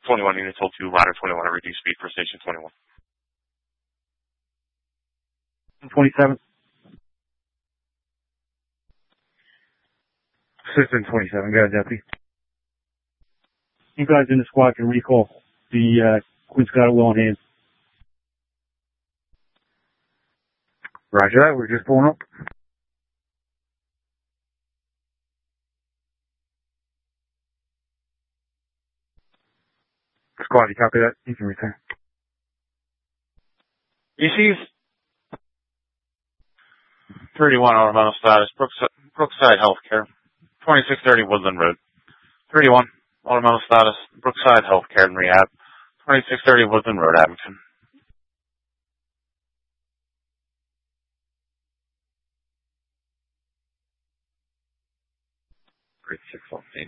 21 units, hold 2, ladder 21 at reduced speed for station 21. 27. Assistant 27, got a deputy. You guys in the squad can recall. The Quinn's got it well in hand. Roger that, we're just pulling up. Squad, you copy that? You can return. EC's 31 ornamental status, Brookside Healthcare, 2630 Woodland Road. 31 ornamental status, Brookside Healthcare and Rehab, 2630 Woodland Road, Abington. Great, 614.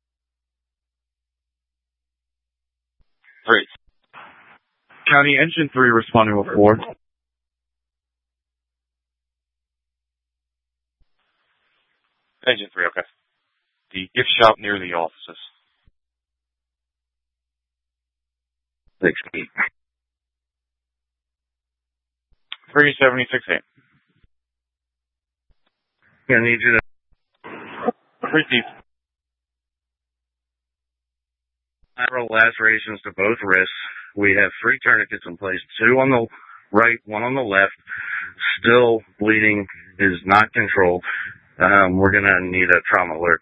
3. County Engine 3 responding with 4. Engine 3, okay. The gift shop near the offices. 6. 3768. Gonna need you to... 3 deep. Lateral lacerations to both wrists. We have 3 tourniquets in place, 2 on the right, 1 on the left. Still bleeding, is not controlled. We're gonna need a trauma alert.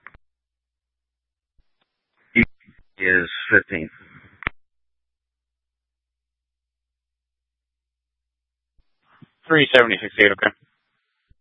He is 15. 3768, okay.